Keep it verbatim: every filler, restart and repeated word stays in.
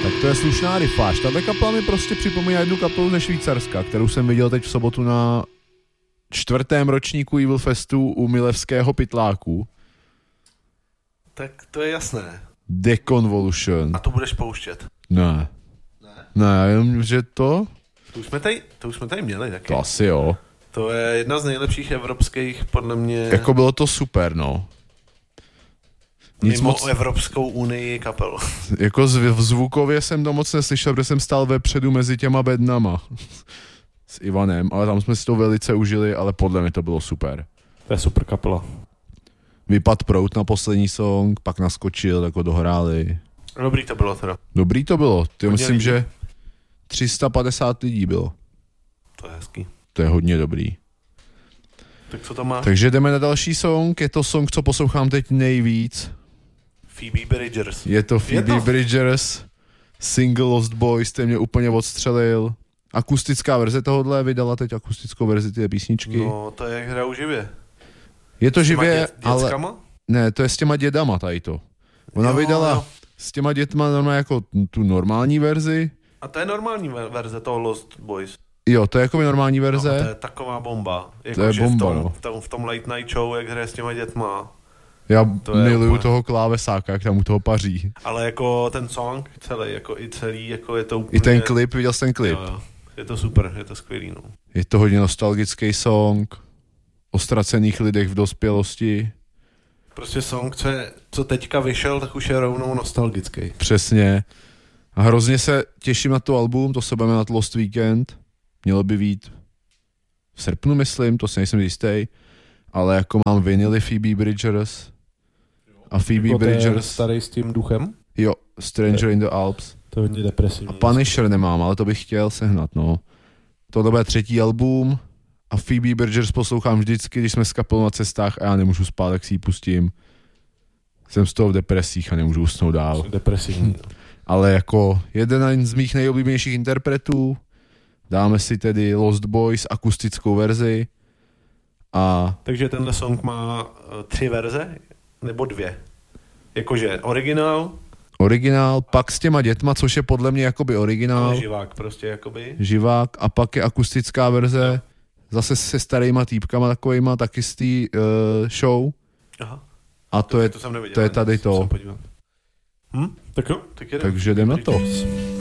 tak to je slušná rifáž. Tato kapela mi prostě připomíná jednu kapelu ze Švýcarska, kterou jsem viděl teď v sobotu na čtvrtém ročníku Evil Festu u Milevského pytláku. Tak to je jasné. Deconvolution. A to budeš pouštět? Ne. Ne? Ne, jenom, že to? To už jsme tady, to už jsme tady měli taky. To asi jo. To je jedna z nejlepších evropských, podle mě... Jako bylo to super, no. Nic mimo moc... Evropskou unii kapelu. Jako zv- zvukově jsem to moc neslyšel, protože jsem stál vepředu mezi těma bednama s Ivanem, ale tam jsme si to velice užili, ale podle mě to bylo super. To je super kapela. Vypad prout na poslední song, pak naskočil, jako dohráli. Dobrý to bylo teda. Dobrý to bylo, ty myslím, lidí. že tři sta padesát lidí bylo. To je hezký. To je hodně dobrý. Tak co to má? Takže jdeme na další song, je to song, co poslouchám teď nejvíc. Phoebe Bridgers. Je to Phoebe je to? Bridgers, single Lost Boys, ten mě úplně odstřelil. Akustická verze tohohle, vydala teď akustickou verzi té písničky. No, to je jak hrajou živě. Je to S těma živě, dět, ale... dětskama? Ne, to je s těma dědama tady to. Ona Jo, vydala jo. s těma dětma normálně jako tu normální verzi. A to je normální verze toho Lost Boys. Jo, to je jako normální verze. No, to je taková bomba. Jako, To je že bomba, v tom, no. v, tom, v tom late night show, jak hraje s těma dětma. Já To je miluju úplně- toho klávesáka, jak tam u toho paří. Ale jako ten song celý, jako i celý, jako je to úplně... I ten klip, viděl jsi ten klip? Jo, jo. Je to super, je to skvělý, no. Je to hodně nostalgický song o ztracených lidech v dospělosti. Prostě song, co, je, co teďka vyšel, tak už je rovnou nostalgický. Přesně. A hrozně se těším na to album, to se bude jmenovat Lost Weekend. Mělo by být v srpnu, myslím, to si nejsem jistý. Ale jako mám vinily Phoebe Bridgers. A Phoebe Jako ten Bridgers. starý s tím duchem? Jo, Stranger in the Alps. To je hodně depresivní. A Punisher nemám, ale to bych chtěl sehnat, no. Tohle bude třetí album a Phoebe Bridgers poslouchám vždycky, když jsme s kapelou na cestách a já nemůžu spát, tak si ji pustím. Jsem z toho v depresích a nemůžu usnout dál. Depresivní. Ale jako jeden z mých nejoblíbenějších interpretů, dáme si tedy Lost Boys akustickou verzi a Takže tenhle song má uh, tři verze, nebo dvě. Jakože originál, originál, pak s těma dětma, což je podle mě jakoby originál, ale živák prostě jakoby. živák a pak je akustická verze, zase se starýma týpkama takovejma, taky z té uh, show. Aha. A to, To, je, to jsem neviděl. to je tady musím to. se podívat. Hm? Tak jo. Tak jedem. Takže jdem na to. Bridgers.